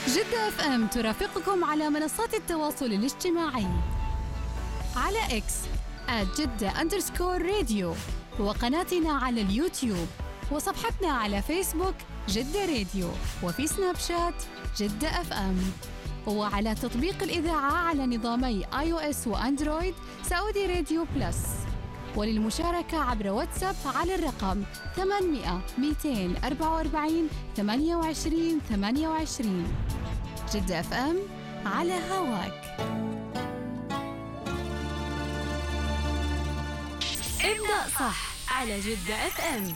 جدة اف ام ترافقكم على منصات التواصل الاجتماعي على اكس @جدة_راديو، وقناتنا على اليوتيوب، وصفحتنا على فيسبوك جدة راديو، وفي سناب شات جدة اف ام، وعلى تطبيق الإذاعة على نظامي iOS وأندرويد سعودي راديو بلس. وللمشاركة عبر واتساب على الرقم 800 244 28 28. جدة اف ام على هواك. ابدأ صح على جدة اف ام.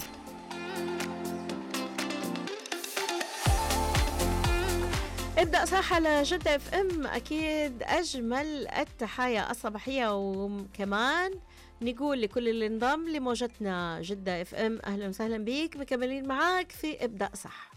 ابدأ صح على جدة اف ام. أكيد أجمل التحايا الصباحية، وكمان نقول لكل اللي انضم لموجتنا جدة اف ام أهلا وسهلا بيك، مكملين معاك في ابدأ صح.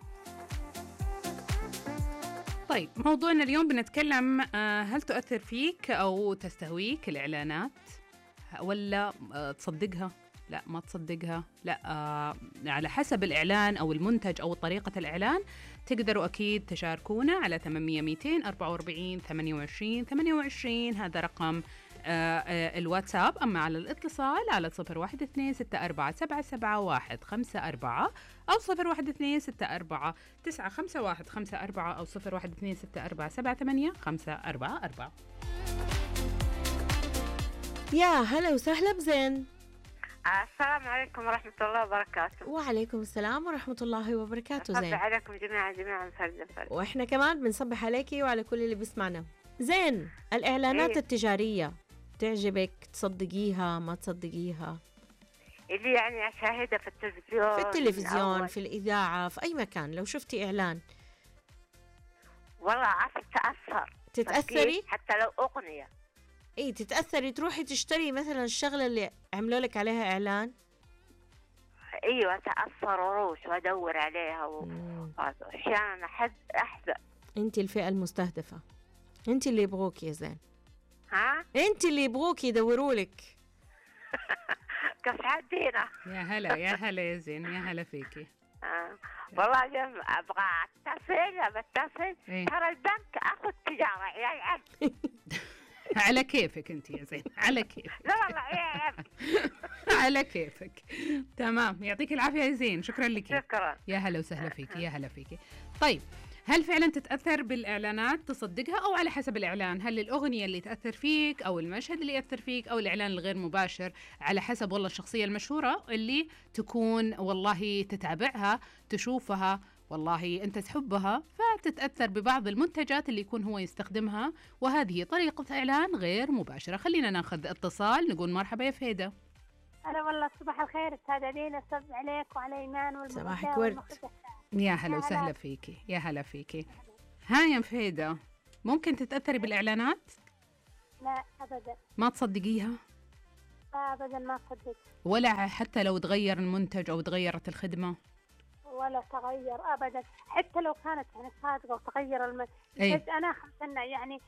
طيب، موضوعنا اليوم بنتكلم هل تؤثر فيك أو تستهويك الإعلانات ولا تصدقها؟ لا، ما تصدقها، لا، على حسب الإعلان أو المنتج أو طريقة الإعلان. تقدروا أكيد تشاركونا على 800 244 28 28. هذا رقم الواتساب. أما على الاتصال على 012 64 77 154 أو 012 64 951 54 أو 012 64 78 544. يا هلا وسهلا بزين. السلام عليكم ورحمة الله وبركاته. وعليكم السلام ورحمة الله وبركاته. زين، صبح عليكم جميعا فرد. وإحنا كمان بنصبح عليكي وعلى كل اللي بيسمعنا. زين، الإعلانات التجارية تعجبك؟ تصدقيها ما تصدقيها؟ اللي يعني أشاهدها في التلفزيون في الإذاعة، في أي مكان لو شفتي إعلان والله عارفة تتأثري؟ حتى لو أغنية ايه تتأثري، تروحي تشتري مثلا الشغلة اللي عملوا لك عليها إعلان؟ أيوة أتأثر وروح وأدور عليها وأحيانا أحزن. أنت الفئة المستهدفة، أنت اللي يبغوك يا زين. ها؟ أنت اللي يبغوك يدوروا لك. كيف عدينا؟ يا هلا يا هلا يا زين، يا هلا فيكي. والله أبغى بتصل إيه؟ ترى البنك أخذ تجارة يا عم. على كيفك انت يا زين، على كيفك. لا والله يا عم. على كيفك. تمام، يعطيك العافية يا زين، شكرا لك. شكرا. يا هلا وسهلا فيكي، يا هلا فيكي. طيب، هل فعلا تتأثر بالإعلانات؟ تصدقها أو على حسب الإعلان؟ هل الأغنية اللي تأثر فيك أو المشهد اللي يأثر فيك أو الإعلان الغير مباشر؟ على حسب والله الشخصية المشهورة اللي تكون والله تتابعها تشوفها، والله أنت تحبها فتتأثر ببعض المنتجات اللي يكون هو يستخدمها، وهذه طريقة إعلان غير مباشرة. خلينا ناخذ اتصال، نقول مرحبا يا فهيدة. هلا والله، صباح الخير استاذ علينا، صبح عليك وعلى ايمان صباحك ورد. يا هلا وسهلا فيكي، يا هلا فيكي. ها يا فهيدة، ممكن تتأثري بالإعلانات؟ لا ابدا. ما تصدقيها؟ لا ابدا، ما صدقت. ولا حتى لو تغير المنتج أو تغيرت الخدمة؟ ولا تغير ابدا، حتى لو كانت يعني صادقه وتغير أي. انا خمسنا يعني